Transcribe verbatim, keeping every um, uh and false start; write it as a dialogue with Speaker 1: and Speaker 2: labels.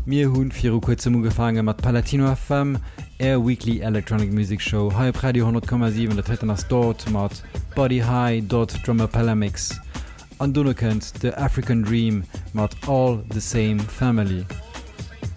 Speaker 1: Mir hunn fir kurze Mu gefangen mat Palatino F M, Air Weekly Electronic Music Show, Hype Radio hundert Komma sieben, der treten ass dort mat Body High, dort Drummer Palamix. An dunne kënnt The African Dream mat All the Same Family.